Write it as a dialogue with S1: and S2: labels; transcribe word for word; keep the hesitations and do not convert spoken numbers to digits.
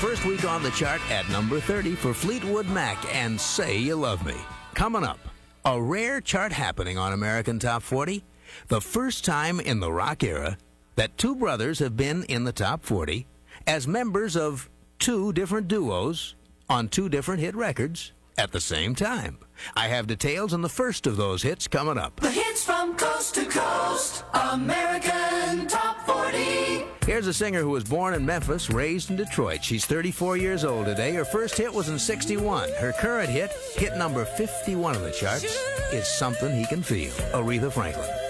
S1: first week on the chart at number thirty for Fleetwood Mac and Say You Love Me. Coming up, a rare chart happening on American Top forty. The first time in the rock era that two brothers have been in the top forty as members of two different duos on two different hit records at the same time. I have details on the first of those hits coming up.
S2: The hits from coast to coast, American Top forty.
S1: Here's a singer who was born in Memphis, raised in Detroit. She's thirty-four years old today. Her first hit was in sixty-one. Her current hit, hit number fifty-one of the charts, is Something He Can Feel. Aretha Franklin.